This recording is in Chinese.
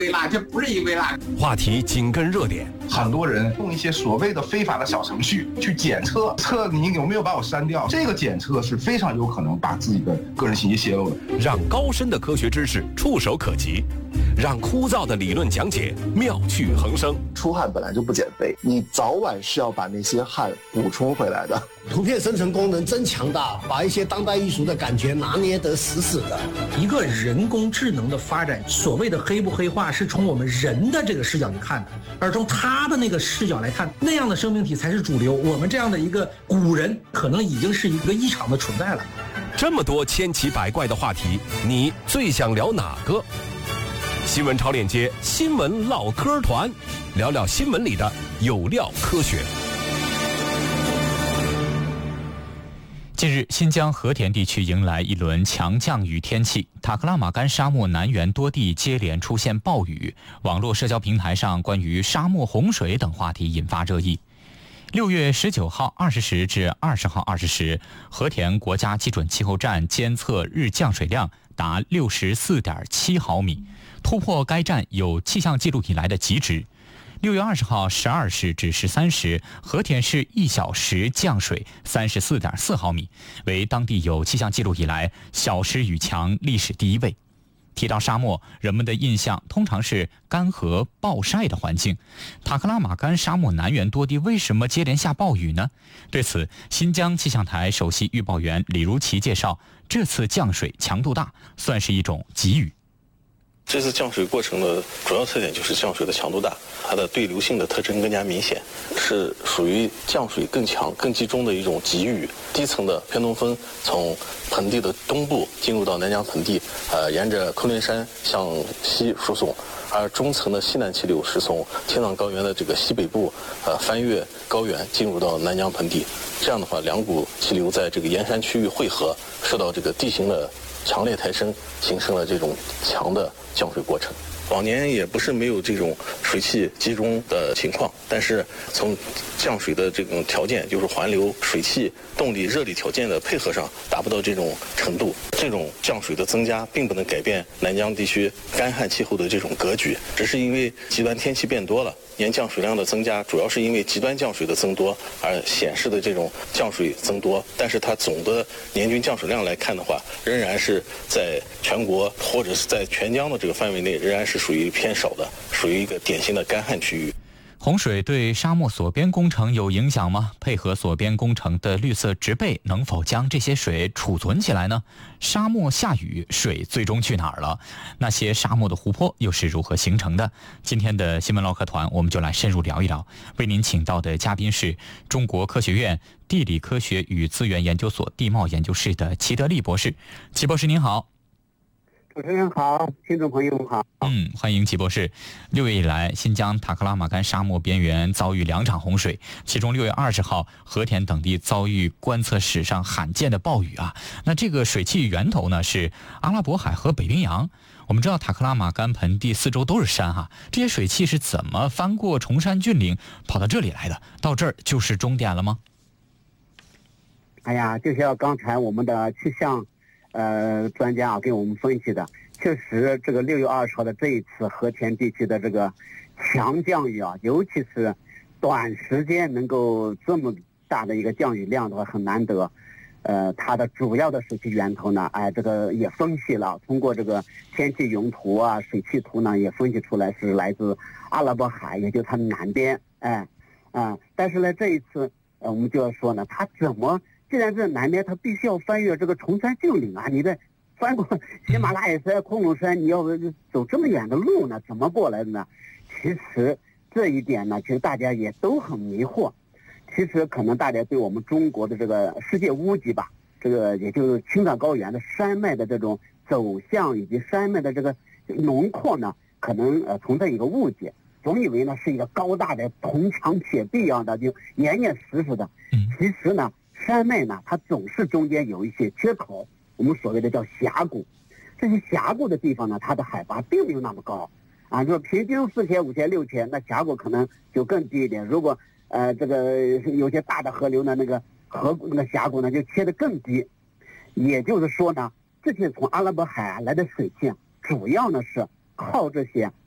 微辣，这不是一微辣。 话题紧跟热点， 很多人用一些所谓的非法的小程序去检测你有没有把我删掉，这个检测是非常有可能把自己的个人信息泄露的。 让高深的科学知识触手可及，让枯燥的理论讲解妙趣横生。 出汗本来就不减肥，你早晚是要把那些汗补充回来的。 图片生成功能真强大，把一些当代艺术的感觉拿捏得死死的。 一个人工智能的发展，所谓的黑不黑化是从我们人的这个视角去看的，而从他的那个视角来看，那样的生命体才是主流。我们这样的一个古人，可能已经是一个异常的存在了。 这么多千奇百怪的话题，你最想聊哪个？新闻超链接新闻唠嗑团，聊聊新闻里的有料科学。 近日，新疆和田地区迎来一轮强降雨天气，塔克拉玛干沙漠南缘多地接连出现暴雨，网络社交平台上关于沙漠洪水等话题引发热议。6月19号20时至20号20时，和田国家基准气候站监测日降水量达64.7毫米，突破该站有气象记录以来的极值。6月20号12时至13时，和田市1小时降水34.4毫米，为当地有气象记录以来小时雨强历史第一位。提到沙漠，人们的印象通常是干涸暴晒的环境。塔克拉玛干沙漠南缘多地为什么接连下暴雨呢？对此，新疆气象台首席预报员李如奇介绍，这次降水强度大，算是一种急雨。 这次降水过程的主要特点就是降水的强度大，它的对流性的特征更加明显，是属于降水更强、更集中的一种急雨。低层的偏东风从盆地的东部进入到南疆盆地，沿着昆仑山向西输送，而中层的西南气流是从青藏高原的这个西北部，翻越高原进入到南疆盆地。这样的话，两股气流在这个沿山区域汇合，受到这个地形的强烈抬升，形成了这种强的降水过程。往年也不是没有这种水汽集中的情况，但是从降水的这种条件，就是环流、水汽、动力、热力条件的配合上，达不到这种程度。这种降水的增加并不能改变南疆地区干旱气候的这种格局，只是因为极端天气变多了，年降水量的增加主要是因为极端降水的增多而显示的这种降水增多，但是它总的年均降水量来看的话，仍然是在全国或者是在全疆的这个范围内，仍然是属于偏少的，属于一个典型的干旱区域。 洪水对沙漠锁边工程有影响吗？配合锁边工程的绿色植被能否将这些水储存起来呢？沙漠下雨，水最终去哪儿了？那些沙漠的湖泊又是如何形成的？今天的新闻唠嗑团，我们就来深入聊一聊。为您请到的嘉宾是中国科学院地理科学与资源研究所地貌研究室的齐德利博士。齐博士您好。 主持人好，听众朋友们好。 欢迎齐博士。6月以来，新疆塔克拉玛干沙漠边缘遭遇2场洪水，其中6月20号，和田等地遭遇观测史上罕见的暴雨啊。那这个水汽源头呢是阿拉伯海和北冰洋。我们知道塔克拉玛干盆地四周都是山哈，这些水汽是怎么翻过崇山峻岭跑到这里来的？到这儿就是终点了吗？ 哎呀，就像刚才我们的气象专家给我们分析的，确实这个6月20号的这一次和田地区的这个强降雨啊，尤其是短时间能够这么大的一个降雨量的话很难得。它的主要的水汽源头呢，这个也分析了，通过这个天气云图啊、水汽图呢，也分析出来是来自阿拉伯海，也就是它的南边。但是呢，这一次我们就要说呢，它怎么？既然在南边，它必须要翻越这个崇山峻岭啊！你得翻过喜马拉雅山、昆仑山，你要走这么远的路呢，怎么过来的呢？其实这一点呢，其实大家也都很迷惑。其实可能大家对我们中国的这个世界屋脊吧，这个也就是青藏高原的山脉的这种走向以及山脉的这个轮廓呢，可能存在一个误解，总以为呢是一个高大的铜墙铁壁一样的，就严严实实的。其实呢，山脉呢，它总是中间有一些缺口，我们所谓的叫峡谷。这些峡谷的地方呢，它的海拔并没有那么高啊，就是平均4000、5000、6000，那峡谷可能就更低一点。如果这个有些大的河流呢，那个峡谷呢就切得更低。也就是说呢，这些从阿拉伯海来的水汽主要呢是靠这些